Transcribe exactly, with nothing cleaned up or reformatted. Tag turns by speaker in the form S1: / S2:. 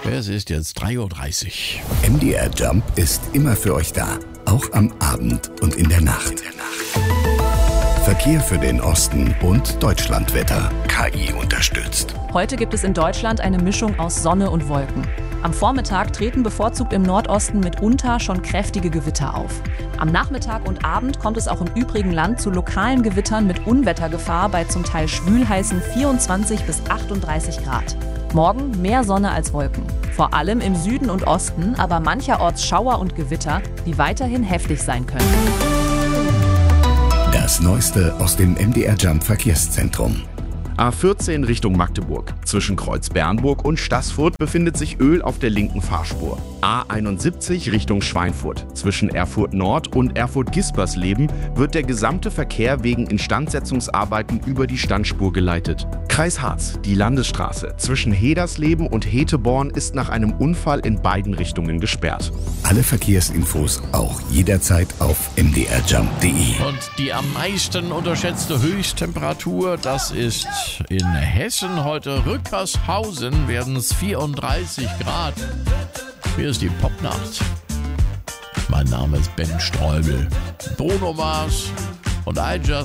S1: Es ist jetzt drei Uhr dreißig.
S2: M D R Jump ist immer für euch da, auch am Abend und in der Nacht. Verkehr für den Osten und Deutschlandwetter. K I unterstützt.
S3: Heute gibt es in Deutschland eine Mischung aus Sonne und Wolken. Am Vormittag treten bevorzugt im Nordosten mitunter schon kräftige Gewitter auf. Am Nachmittag und Abend kommt es auch im übrigen Land zu lokalen Gewittern mit Unwettergefahr bei zum Teil schwülheißen vierundzwanzig bis achtunddreißig Grad. Morgen mehr Sonne als Wolken. Vor allem im Süden und Osten, aber mancherorts Schauer und Gewitter, die weiterhin heftig sein können.
S2: Das Neueste aus dem M D R Jump Verkehrszentrum.
S4: A vierzehn Richtung Magdeburg. Zwischen Kreuz-Bernburg und Staßfurt befindet sich Öl auf der linken Fahrspur. A einundsiebzig Richtung Schweinfurt. Zwischen Erfurt Nord und Erfurt-Gispersleben wird der gesamte Verkehr wegen Instandsetzungsarbeiten über die Standspur geleitet. Kreis Harz. Die Landesstraße zwischen Hedersleben und Heteborn ist nach einem Unfall in beiden Richtungen gesperrt.
S2: Alle Verkehrsinfos auch jederzeit auf m d r jump punkt d e.
S1: Und die am meisten unterschätzte Höchsttemperatur, das ist in Hessen heute Rückershausen, werden es vierunddreißig Grad. Hier ist die Popnacht. Mein Name ist Ben Streubel. Bruno Mars und I Just